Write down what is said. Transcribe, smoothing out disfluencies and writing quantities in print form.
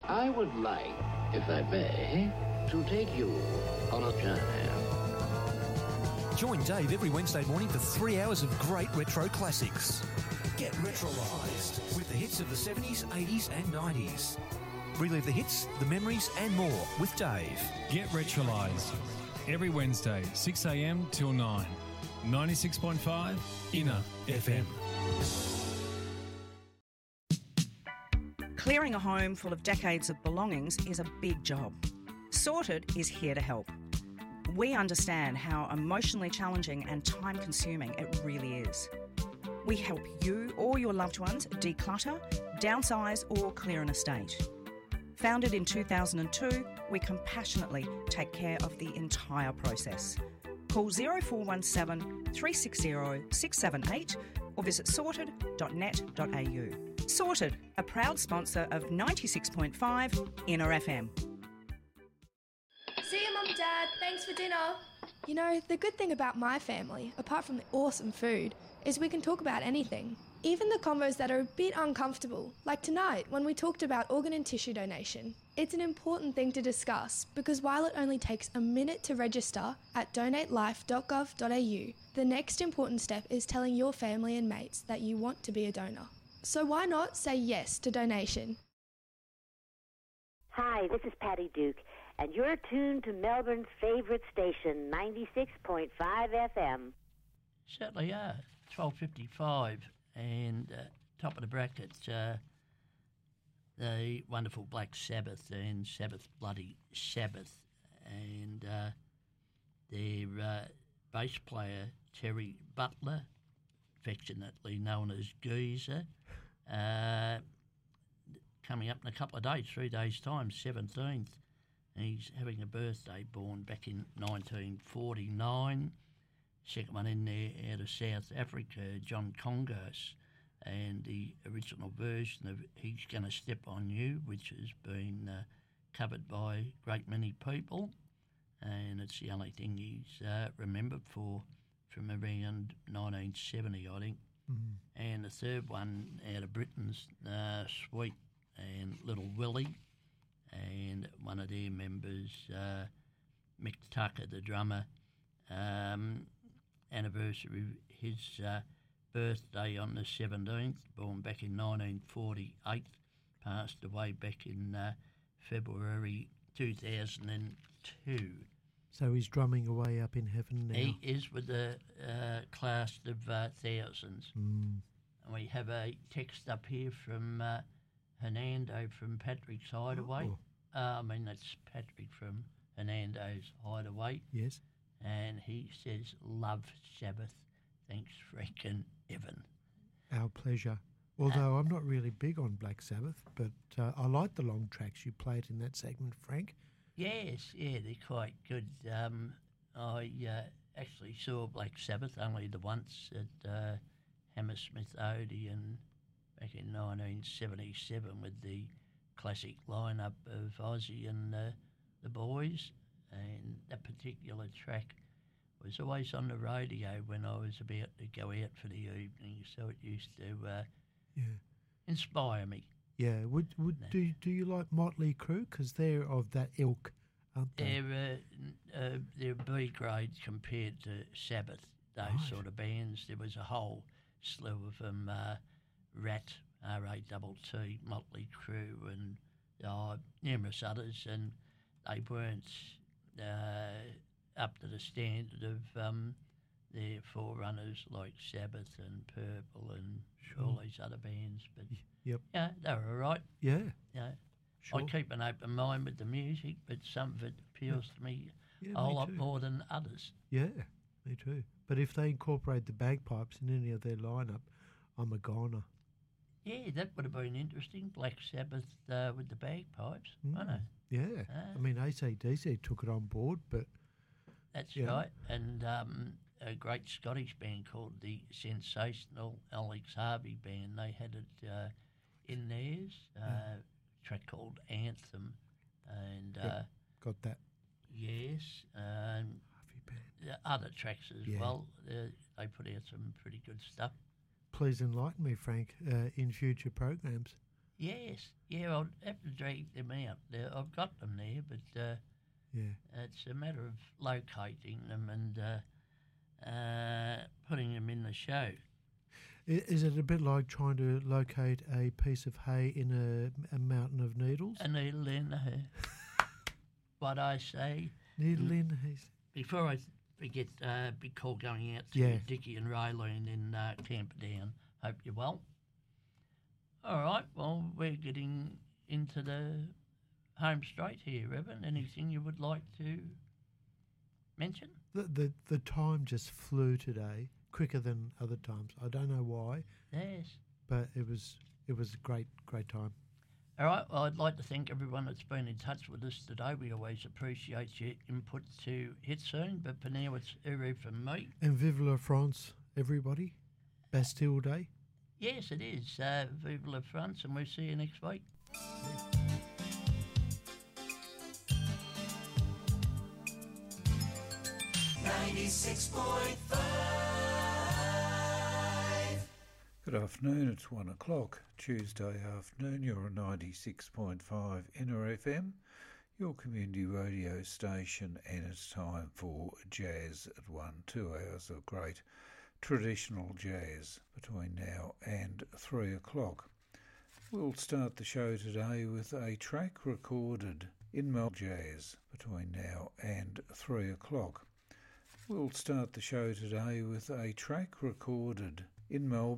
I would like, if I may, to take you on a journey. Join Dave every Wednesday morning for 3 hours of great retro classics. Get retrolised with the hits of the 70s, 80s and 90s. Relive the hits, the memories and more with Dave. Get retrolised every Wednesday, 6 a.m. till 9. 96.5 Inner FM. Clearing a home full of decades of belongings is a big job. Sorted is here to help. We understand how emotionally challenging and time-consuming it really is. We help you or your loved ones declutter, downsize or clear an estate. Founded in 2002, we compassionately take care of the entire process. Call 0417 360 678 or visit sorted.net.au. Sorted, a proud sponsor of 96.5 Inner FM. See you, Mum and Dad. Thanks for dinner. You know, the good thing about my family, apart from the awesome food, is we can talk about anything. Even the combos that are a bit uncomfortable, like tonight when we talked about organ and tissue donation. It's an important thing to discuss because while it only takes a minute to register at donatelife.gov.au, the next important step is telling your family and mates that you want to be a donor. So why not say yes to donation? Hi, this is Patty Duke, and you're tuned to Melbourne's favourite station, 96.5 FM. Certainly are. 12:55 and top of the bracket, the wonderful Black Sabbath and Sabbath Bloody Sabbath, and their bass player Terry Butler, affectionately known as Geezer, coming up in a couple of days, 3 days' time, 17th. He's having a birthday born back in 1949. Second one in there out of South Africa, John Congas, and the original version of He's Gonna Step On You, which has been covered by a great many people, and it's the only thing he's remembered for from around 1970, I think. Mm. And the third one out of Britain's Sweet and Little Willie, and one of their members, Mick Tucker, the drummer, anniversary of his birthday on the 17th, born back in 1948, passed away back in February 2002. So he's drumming away up in heaven now? He is with the class of thousands. Mm. And we have a text up here from Hernando from Patrick's Hideaway. Oh. That's Patrick from Hernando's Hideaway. Yes. And he says, love Sabbath. Thanks, Frank and Evan. Our pleasure. Although I'm not really big on Black Sabbath, but I like the long tracks you played in that segment, Frank. Yes, yeah, they're quite good. I actually saw Black Sabbath only the once at Hammersmith Odeon back in 1977 with the classic lineup of Ozzy and the boys, and that particular track was always on the radio when I was about to go out for the evening, so it used to inspire me. Yeah, do you like Motley Crue? Because they're of that ilk, aren't they? They're B grade compared to Sabbath, those sort of bands. There was a whole slew of them, Rat, R-A-T-T, Motley Crue, and numerous others, and they weren't up to the standard of their forerunners like Sabbath and Purple and all these other bands. But yeah, they were all right. Yeah. Yeah. Sure. I keep an open mind with the music, but some of it appeals to me a whole lot more than others. Yeah, me too. But if they incorporate the bagpipes in any of their lineup, I'm a goner. Yeah, that would have been interesting. Black Sabbath with the bagpipes. I know. Yeah. I mean, AC/DC took it on board, but... That's right. And a great Scottish band called the Sensational Alex Harvey Band, they had it in theirs, a track called Anthem. And got that. Yes. Harvey Band. Other tracks as well. They put out some pretty good stuff. Please enlighten me, Frank, in future programs. Yes, yeah, I'll have to drag them out. I've got them there, but it's a matter of locating them and putting them in the show. Is it a bit like trying to locate a piece of hay in a mountain of needles? A needle in the hay. What I say. Needle in the hay. Before I forget, big call going out to Dickie and Raylene in Camperdown. Hope you're well. All right, well, we're getting into the home straight here, Evan. Anything you would like to mention? The time just flew today, quicker than other times. I don't know why. Yes. But it was a great time. All right, well, I'd like to thank everyone that's been in touch with us today. We always appreciate your input to Hit Soon, but for now it's Uru from me. And Vive la France, everybody. Bastille Day. Yes, it is. Vive la France, and we'll see you next week. Good afternoon, it's 1 o'clock, Tuesday afternoon. You're on 96.5 Inner FM, your community radio station, and it's time for Jazz at 1. 2 hours of great traditional jazz between now and 3 o'clock. We'll start the show today with a track recorded in Melbourne Jazz between now and 3 o'clock. We'll start the show today with a track recorded in Melbourne